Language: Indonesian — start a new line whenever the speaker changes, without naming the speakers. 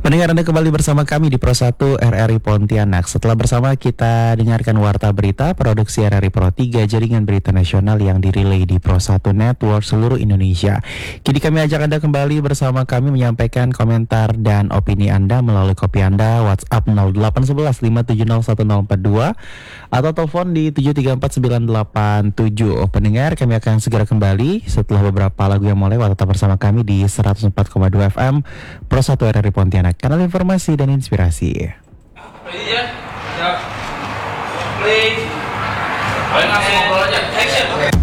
Pendengar, Anda kembali bersama kami di Pro 1 RRI Pontianak. Setelah bersama kita dengarkan Warta Berita Produksi RRI Pro 3, jaringan berita nasional yang dirilai di Pro 1 Network seluruh Indonesia. Kini kami ajak Anda kembali bersama kami menyampaikan komentar dan opini Anda melalui kopi Anda WhatsApp 0811 5701042 atau telepon di 7349887. Pendengar, kami akan segera kembali setelah beberapa lagu yang mau lewat. Tetap bersama kami di 104,2 FM Pro 1 RRI Pontianak, kanal informasi dan inspirasi.
Iya, ya. Play. Ayo langsung ngobrol aja. Action.